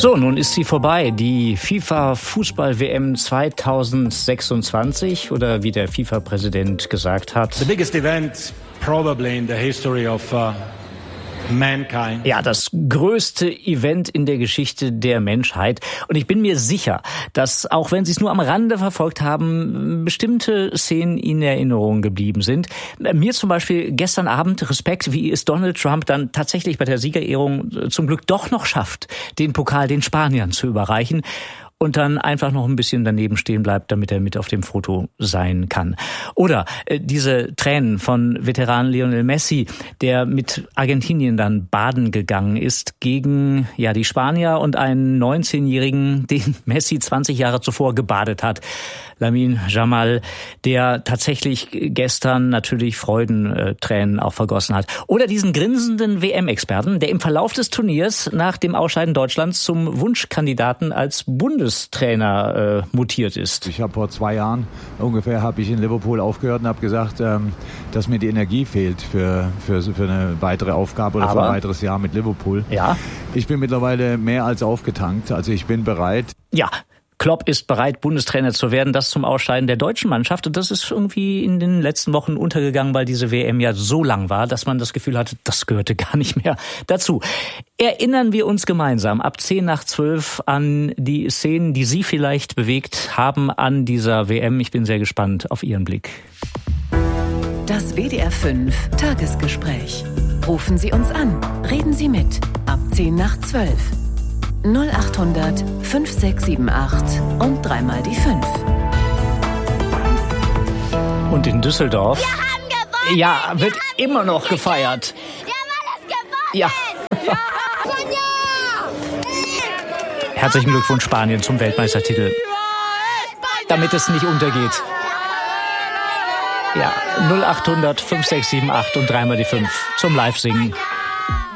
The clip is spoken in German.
So, nun ist sie vorbei, die FIFA-Fußball-WM 2026 oder wie der FIFA-Präsident gesagt hat. The biggest event probably in the history of mankind. Ja, das größte Event in der Geschichte der Menschheit. Und ich bin mir sicher, dass, auch wenn Sie es nur am Rande verfolgt haben, bestimmte Szenen in Erinnerung geblieben sind. Mir zum Beispiel gestern Abend Respekt, wie es Donald Trump dann tatsächlich bei der Siegerehrung zum Glück doch noch schafft, den Pokal den Spaniern zu überreichen. Und dann einfach noch ein bisschen daneben stehen bleibt, damit er mit auf dem Foto sein kann. Oder diese Tränen von Veteran Lionel Messi, der mit Argentinien dann baden gegangen ist gegen die Spanier und einen 19-Jährigen, den Messi 20 Jahre zuvor gebadet hat. Lamine Yamal, der tatsächlich gestern natürlich Freudentränen auch vergossen hat. Oder diesen grinsenden WM-Experten, der im Verlauf des Turniers nach dem Ausscheiden Deutschlands zum Wunschkandidaten als Bundestrainer mutiert ist. Ich habe vor 2 Jahren ungefähr in Liverpool aufgehört und habe gesagt, dass mir die Energie fehlt für eine weitere Aufgabe oder für ein weiteres Jahr mit Liverpool. Ja. Ich bin mittlerweile mehr als aufgetankt, also ich bin bereit. Ja. Klopp ist bereit, Bundestrainer zu werden, das zum Ausscheiden der deutschen Mannschaft. Und das ist irgendwie in den letzten Wochen untergegangen, weil diese WM ja so lang war, dass man das Gefühl hatte, das gehörte gar nicht mehr dazu. Erinnern wir uns gemeinsam ab 10:12 an die Szenen, die Sie vielleicht bewegt haben an dieser WM. Ich bin sehr gespannt auf Ihren Blick. Das WDR 5 Tagesgespräch. Rufen Sie uns an. Reden Sie mit. Ab 10:12. 0800 5678 und dreimal die 5. Und in Düsseldorf? Wir haben gewonnen! Ja, wird immer noch gefeiert. Wir haben alles gewonnen! Ja. Herzlichen Glückwunsch Spanien zum Weltmeistertitel. Damit es nicht untergeht. Ja, 0800 5678 und dreimal die 5 zum Live-Singen.